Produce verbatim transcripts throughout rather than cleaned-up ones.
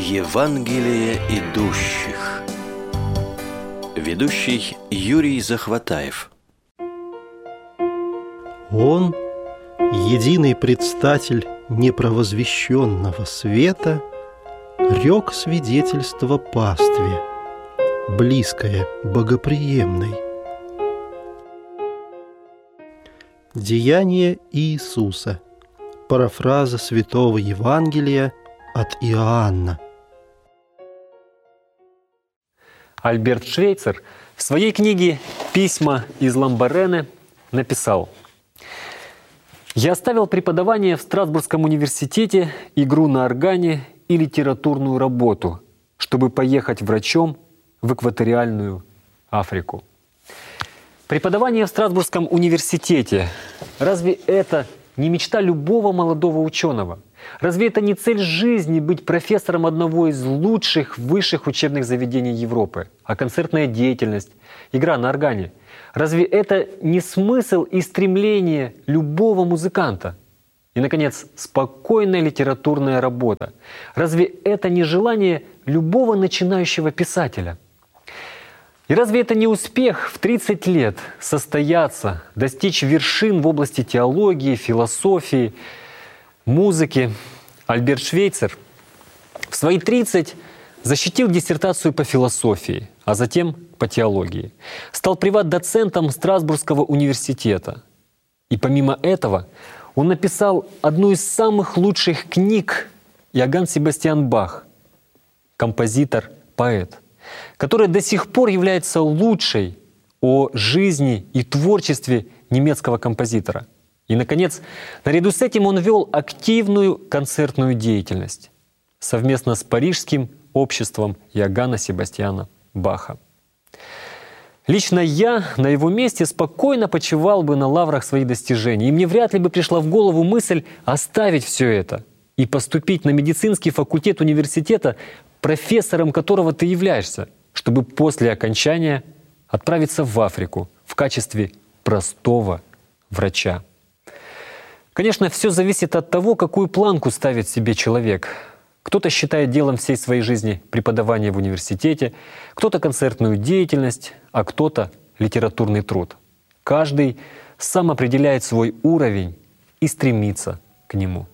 Евангелие идущих. Ведущий Юрий Захватаев. Он, единый предстатель непровозвещенного света, рек свидетельство пастве, близкое богоприемной. Деяние Иисуса. Парафраза святого Евангелия от Иоанна. Альберт Швейцер в своей книге «Письма из Ламбарене» написал: «Я оставил преподавание в Страсбургском университете, игру на органе и литературную работу, чтобы поехать врачом в экваториальную Африку». Преподавание в Страсбургском университете – разве это не мечта любого молодого ученого? Разве это не цель жизни быть профессором одного из лучших высших учебных заведений Европы? А концертная деятельность, игра на органе – разве это не смысл и стремление любого музыканта? И, наконец, спокойная литературная работа. Разве это не желание любого начинающего писателя? И разве это не успех в тридцать лет состояться, достичь вершин в области теологии, философии, музыки? Альберт Швейцер в свои тридцать защитил диссертацию по философии, а затем по теологии. Стал приват-доцентом Страсбургского университета. И помимо этого он написал одну из самых лучших книг Иоганн Себастьян Бах, композитор, поэт, которая до сих пор является лучшей о жизни и творчестве немецкого композитора. И, наконец, наряду с этим он вел активную концертную деятельность совместно с Парижским обществом Иоганна Себастьяна Баха. Лично я на его месте спокойно почивал бы на лаврах своих достижений, и мне вряд ли бы пришла в голову мысль оставить все это и поступить на медицинский факультет университета, профессором которого ты являешься, чтобы после окончания отправиться в Африку в качестве простого врача. Конечно, все зависит от того, какую планку ставит себе человек. Кто-то считает делом всей своей жизни преподавание в университете, кто-то концертную деятельность, а кто-то литературный труд. Каждый сам определяет свой уровень и стремится к нему.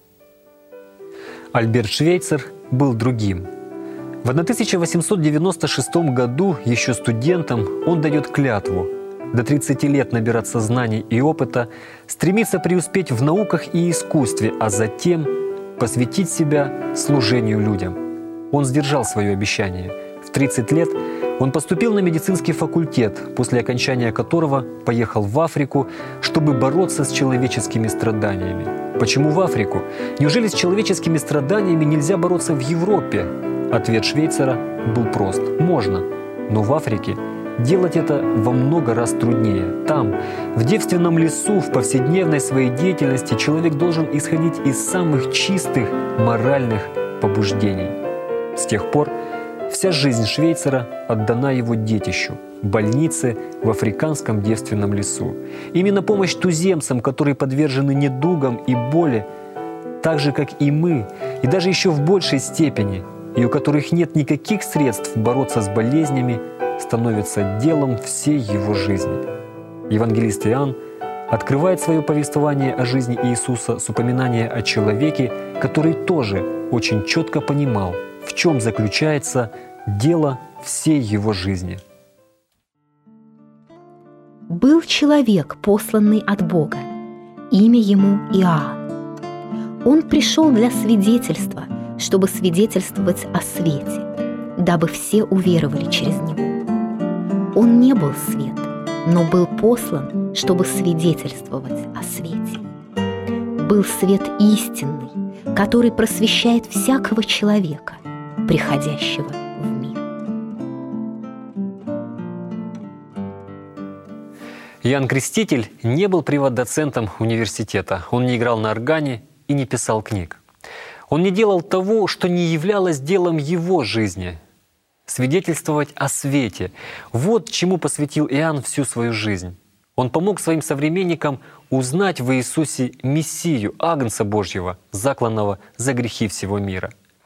Альберт Швейцер был другим. В тысяча восемьсот девяносто шестом году, еще студентом, он дает клятву до тридцати лет набираться знаний и опыта, стремиться преуспеть в науках и искусстве, а затем посвятить себя служению людям. Он сдержал свое обещание. В тридцать лет он поступил на медицинский факультет, после окончания которого поехал в Африку, чтобы бороться с человеческими страданиями. Почему в Африку? Неужели с человеческими страданиями нельзя бороться в Европе? Ответ Швейцера был прост. Можно, но в Африке делать это во много раз труднее. Там, в девственном лесу, в повседневной своей деятельности человек должен исходить из самых чистых моральных побуждений. С тех пор вся жизнь Швейцера отдана его детищу – больнице в африканском девственном лесу. Именно помощь туземцам, которые подвержены недугам и боли, так же, как и мы, и даже еще в большей степени, и у которых нет никаких средств бороться с болезнями, становится делом всей его жизни. Евангелист Иоанн открывает свое повествование о жизни Иисуса с упоминания о человеке, который тоже очень четко понимал, в чем заключается дело всей его жизни. Был человек, посланный от Бога, имя ему Иоанн. Он пришел для свидетельства, чтобы свидетельствовать о свете, дабы все уверовали через него. Он не был свет, но был послан, чтобы свидетельствовать о свете. Был свет истинный, который просвещает всякого человека, приходящего в мир. Иоанн Креститель не был приват-доцентом университета. Он не играл на органе и не писал книг. Он не делал того, что не являлось делом его жизни – свидетельствовать о свете. Вот чему посвятил Иоанн всю свою жизнь. Он помог своим современникам узнать в Иисусе Мессию, Агнца Божьего, закланного за грехи всего мира.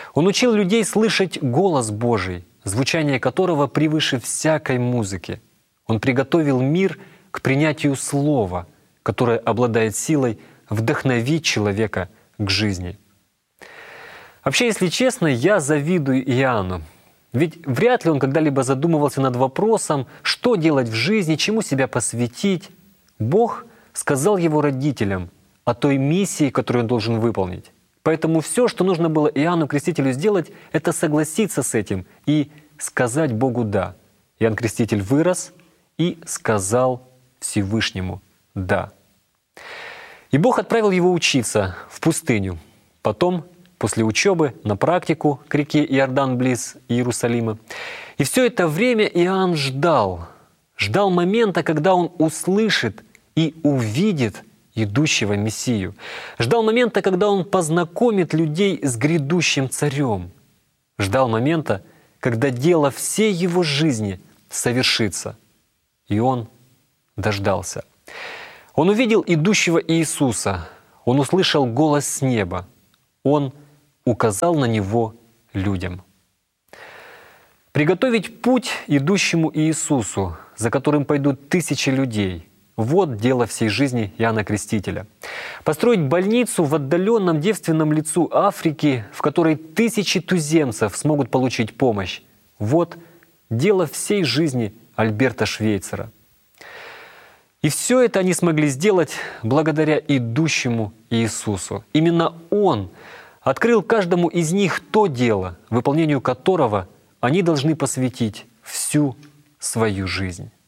Он учил людей слышать голос Божий, звучание которого превыше всякой музыки. Он приготовил мир к принятию Слова, которое обладает силой вдохновить человека к жизни. Вообще, если честно, я завидую Иоанну. Ведь вряд ли он когда-либо задумывался над вопросом, что делать в жизни, чему себя посвятить. Бог сказал его родителям о той миссии, которую он должен выполнить. Поэтому все, что нужно было Иоанну Крестителю сделать, это согласиться с этим и сказать Богу «да». Иоанн Креститель вырос и сказал Всевышнему «да». И Бог отправил его учиться в пустыню. Потом, после учебы, на практику к реке Иордан близ Иерусалима. И все это время Иоанн ждал, ждал момента, когда он услышит и увидит идущего Мессию. Ждал момента, когда он познакомит людей с грядущим царем. Ждал момента, когда дело всей его жизни совершится. И он дождался. Он увидел идущего Иисуса. Он услышал голос с неба. Он указал на него людям. Приготовить путь идущему Иисусу, за которым пойдут тысячи людей — вот дело всей жизни Иоанна Крестителя. Построить больницу в отдаленном девственном лесу Африки, в которой тысячи туземцев смогут получить помощь — вот дело всей жизни Альберта Швейцера. И все это они смогли сделать благодаря идущему Иисусу. Именно Он открыл каждому из них то дело, выполнению которого они должны посвятить всю свою жизнь.